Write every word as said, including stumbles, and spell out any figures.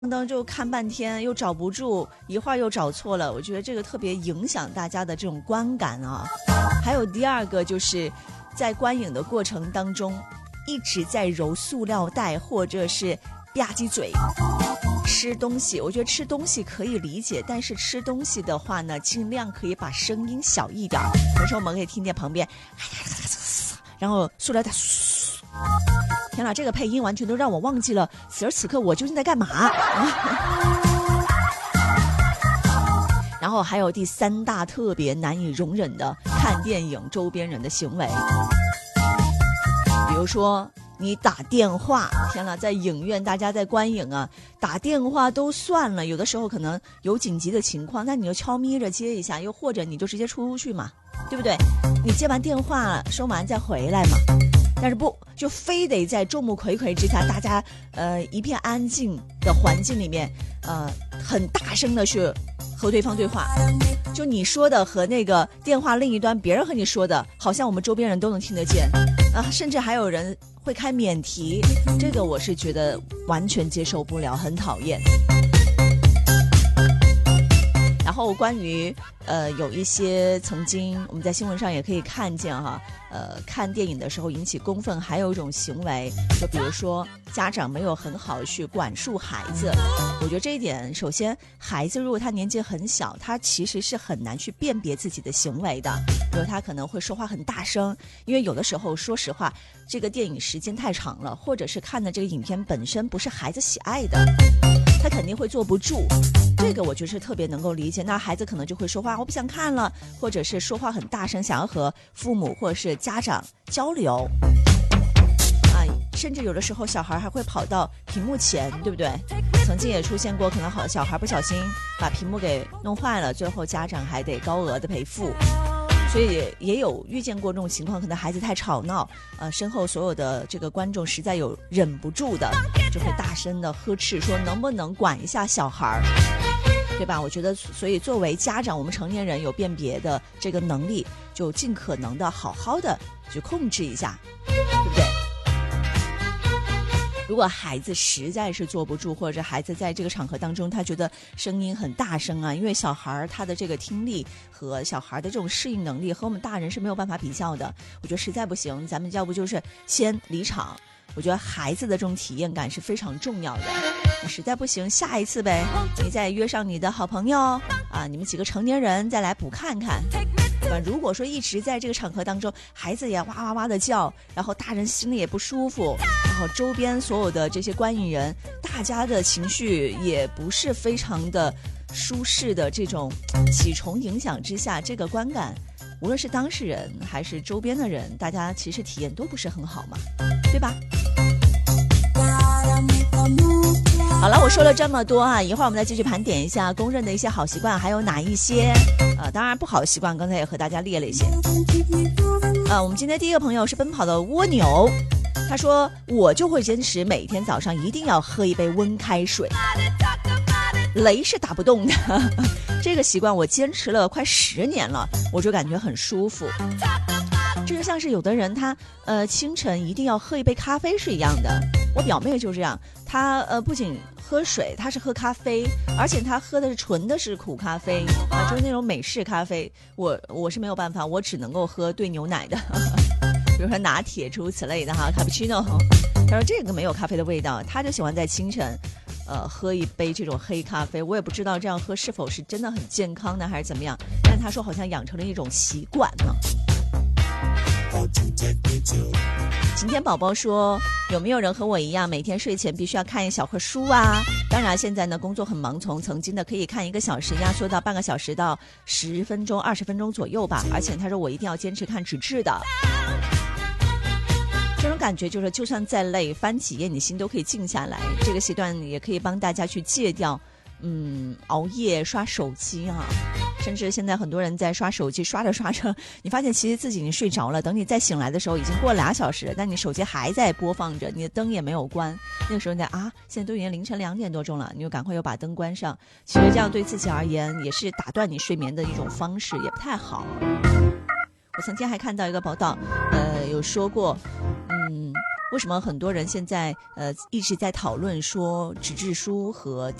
当就看半天又找不住，一会儿又找错了，我觉得这个特别影响大家的这种观感啊。还有第二个就是在观影的过程当中一直在揉塑料袋或者是吧唧嘴吃东西，我觉得吃东西可以理解，但是吃东西的话呢尽量可以把声音小一点，有时候我们可以听见旁边然后塑料袋天哪，这个配音完全都让我忘记了此时此刻我究竟在干嘛然后还有第三大特别难以容忍的看电影周边人的行为，比如说你打电话，天哪，在影院大家在观影啊，打电话都算了，有的时候可能有紧急的情况，那你就悄咪着接一下，又或者你就直接出去嘛，对不对？你接完电话收完再回来嘛。但是不，就非得在众目睽睽之下，大家呃一片安静的环境里面，呃很大声的去和对方对话，就你说的和那个电话另一端别人和你说的，好像我们周边人都能听得见啊，甚至还有人会开免提，这个我是觉得完全接受不了，很讨厌。然后关于呃有一些曾经我们在新闻上也可以看见哈，呃看电影的时候引起公愤，还有一种行为，就比如说家长没有很好去管束孩子。我觉得这一点，首先孩子如果他年纪很小，他其实是很难去辨别自己的行为的，比如他可能会说话很大声，因为有的时候说实话这个电影时间太长了，或者是看的这个影片本身不是孩子喜爱的，他肯定会坐不住，这个我觉得是特别能够理解。那孩子可能就会说话我不想看了，或者是说话很大声，想要和父母或者是家长交流啊，甚至有的时候小孩还会跑到屏幕前，对不对？曾经也出现过可能好小孩不小心把屏幕给弄坏了，最后家长还得高额的赔付。所以也有遇见过这种情况，可能孩子太吵闹，呃，身后所有的这个观众实在有忍不住的，就会大声的呵斥说能不能管一下小孩，对吧？我觉得所以作为家长，我们成年人有辨别的这个能力，就尽可能的好好的去控制一下，对不对？如果孩子实在是坐不住，或者孩子在这个场合当中他觉得声音很大声啊，因为小孩他的这个听力和小孩的这种适应能力和我们大人是没有办法比较的，我觉得实在不行咱们要不就是先离场，我觉得孩子的这种体验感是非常重要的。实在不行下一次呗，你再约上你的好朋友啊，你们几个成年人再来补看看。如果说一直在这个场合当中孩子也哇哇哇的叫，然后大人心里也不舒服，然后周边所有的这些观影人大家的情绪也不是非常的舒适的这种几重影响之下，这个观感无论是当事人还是周边的人，大家其实体验都不是很好嘛，对吧？好了，我说了这么多啊，一会儿我们再继续盘点一下公认的一些好习惯还有哪一些呃，当然不好的习惯刚才也和大家列了一些。呃，我们今天第一个朋友是奔跑的蜗牛，他说我就会坚持每天早上一定要喝一杯温开水，雷是打不动的这个习惯我坚持了快十年了，我就感觉很舒服。这就像是有的人他呃清晨一定要喝一杯咖啡是一样的，我表妹就这样，她呃不仅喝水，她是喝咖啡，而且她喝的是纯的是苦咖啡啊，就是那种美式咖啡，我我是没有办法，我只能够喝兑牛奶的比如说拿铁诸如此类的哈，卡布奇诺，她说这个没有咖啡的味道，她就喜欢在清晨呃喝一杯这种黑咖啡，我也不知道这样喝是否是真的很健康呢还是怎么样，但她说好像养成了一种习惯呢。晴天宝宝说有没有人和我一样每天睡前必须要看一小会书啊？当然现在呢工作很忙，从曾经的可以看一个小时压缩到半个小时到十分钟二十分钟左右吧，而且他说我一定要坚持看纸质的，这种感觉就是就算再累翻几页你心都可以静下来，这个习惯也可以帮大家去戒掉嗯熬夜刷手机啊，甚至现在很多人在刷手机刷着刷着你发现其实自己已经睡着了，等你再醒来的时候已经过了俩小时，但你手机还在播放着，你的灯也没有关，那个时候你在啊现在都已经凌晨两点多钟了，你就赶快又把灯关上，其实这样对自己而言也是打断你睡眠的一种方式，也不太好。我曾经还看到一个报道呃有说过嗯为什么很多人现在呃一直在讨论说纸质书和